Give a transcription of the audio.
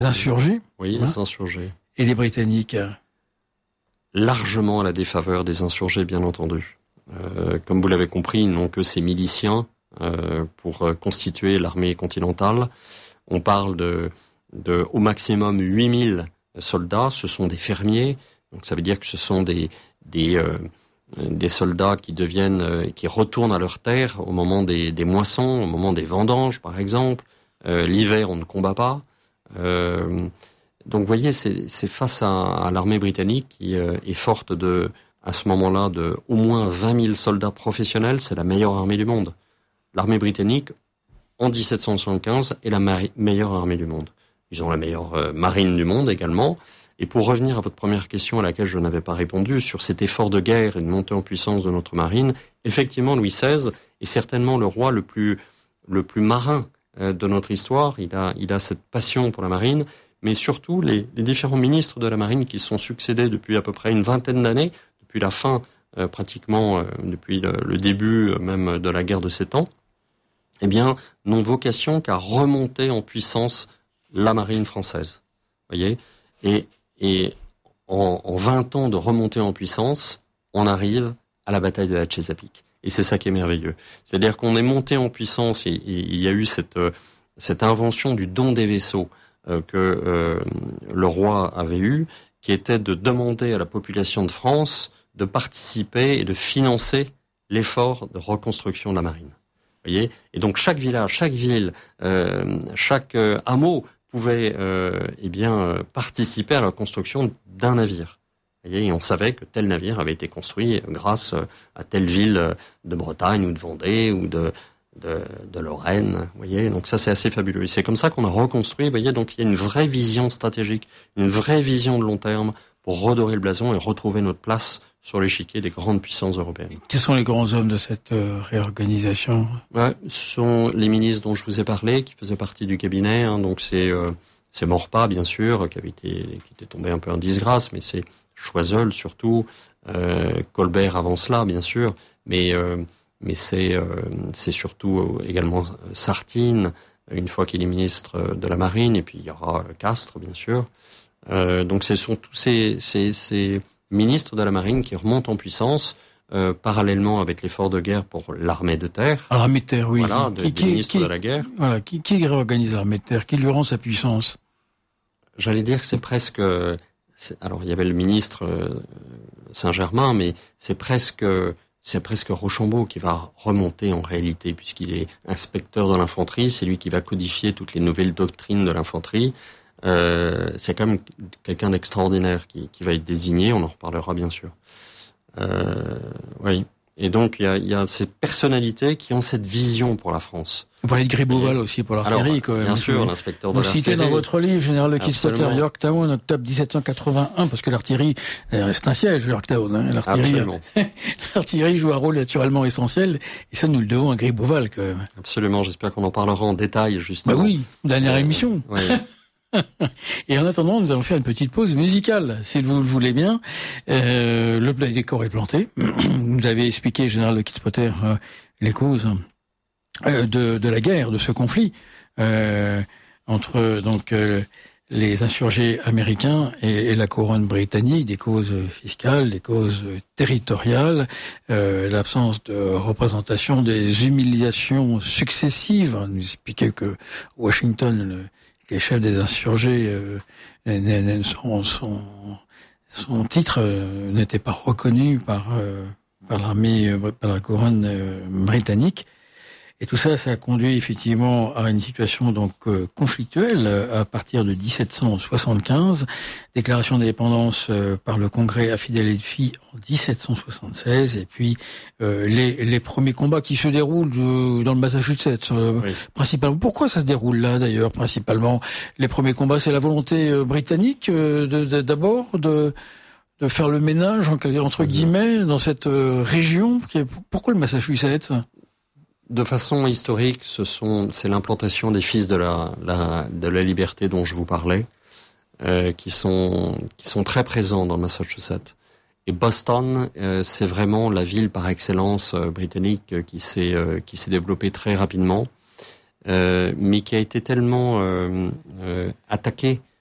Les insurgés. Oui, les insurgés. Et les Britanniques? Largement à la défaveur des insurgés, bien entendu. Comme vous l'avez compris, ils n'ont que ces miliciens pour constituer l'armée continentale. On parle de au maximum 8000 soldats. Ce sont des fermiers, donc ça veut dire que ce sont des soldats qui retournent à leur terre au moment des moissons, au moment des vendanges, par exemple. L'hiver, on ne combat pas. Donc, vous voyez, c'est face à l'armée britannique qui est forte à ce moment-là, de au moins 20 000 soldats professionnels. C'est la meilleure armée du monde. L'armée britannique, en 1775, est la meilleure armée du monde. Ils ont la meilleure marine du monde également. Et pour revenir à votre première question à laquelle je n'avais pas répondu, sur cet effort de guerre et de montée en puissance de notre marine, effectivement, Louis XVI est certainement le roi le plus marin de notre histoire. Il a cette passion pour la marine, mais surtout les différents ministres de la marine qui se sont succédés depuis à peu près une vingtaine d'années, depuis la fin, pratiquement, depuis le début même de la guerre de 7 ans, eh bien, n'ont vocation qu'à remonter en puissance la marine française. Vous voyez? Et en 20 ans de remontée en puissance, on arrive à la bataille de la Chesapeake. Et c'est ça qui est merveilleux. C'est-à-dire qu'on est monté en puissance et il y a eu cette invention du don des vaisseaux que le roi avait eu, qui était de demander à la population de France de participer et de financer l'effort de reconstruction de la marine. Vous voyez? Et donc chaque village, chaque ville, chaque hameau pouvait participer à la construction d'un navire. Et on savait que tel navire avait été construit grâce à telle ville de Bretagne ou de Vendée ou de Lorraine. Vous voyez, donc ça c'est assez fabuleux. Et c'est comme ça qu'on a reconstruit. Vous voyez, donc il y a une vraie vision stratégique, une vraie vision de long terme pour redorer le blason et retrouver notre place sur l'échiquier des grandes puissances européennes. Quels sont les grands hommes de cette réorganisation? Ce sont les ministres dont je vous ai parlé, qui faisaient partie du cabinet. Donc c'est Maurepas, bien sûr, qui était tombé un peu en disgrâce, mais c'est Choiseul surtout, Colbert avant cela, bien sûr, mais c'est surtout également Sartine, une fois qu'il est ministre de la Marine, et puis il y aura Castres, bien sûr. Donc ce sont tous ces ministres de la Marine qui remontent en puissance, parallèlement avec l'effort de guerre pour l'armée de terre. L'armée de terre, oui. Voilà, des ministres de la guerre. Voilà, qui réorganise l'armée de terre? Qui lui rend sa puissance? J'allais dire que c'est presque... Alors, il y avait le ministre Saint-Germain, mais c'est presque Rochambeau qui va remonter en réalité, puisqu'il est inspecteur de l'infanterie, c'est lui qui va codifier toutes les nouvelles doctrines de l'infanterie. C'est quand même quelqu'un d'extraordinaire qui va être désigné, on en reparlera bien sûr. Oui. Et donc il y a ces personnalités qui ont cette vision pour la France. Vous parlez de Gribeauval aussi pour l'artillerie, quand même. Bien sûr, l'inspecteur de l'artillerie. Vous citez dans votre livre, Général de Kidspotter, Yorktown, octobre 1781, parce que l'artillerie, c'est un siège, Yorktown. L'artillerie joue un rôle naturellement essentiel, et ça, nous le devons à Gribeauval, quand même. Absolument, j'espère qu'on en parlera en détail, justement. Bah oui, dernière émission. Oui. Et en attendant, nous allons faire une petite pause musicale, si vous le voulez bien. Le décor est planté. Vous avez expliqué, Général de Kidspotter, les causes de la guerre, de ce conflit entre les insurgés américains et la couronne britannique, des causes fiscales, des causes territoriales, l'absence de représentation, des humiliations successives. On nous expliquait que Washington, les chefs des insurgés, son titre n'était pas reconnu par l'armée, par la couronne britannique. Et tout ça, ça a conduit effectivement à une situation donc conflictuelle à partir de 1775, déclaration d'indépendance par le Congrès à Philadelphie en 1776, et puis les premiers combats qui se déroulent dans le Massachusetts, oui. Principalement. Pourquoi ça se déroule là d'ailleurs principalement? Les premiers combats, c'est la volonté britannique d'abord de faire le ménage entre guillemets dans cette région. Pourquoi le Massachusetts? De façon historique, c'est l'implantation des fils de la liberté dont je vous parlais, qui sont très présents dans le Massachusetts. Et Boston, c'est vraiment la ville par excellence britannique qui s'est développée très rapidement. mais qui a été tellement attaqué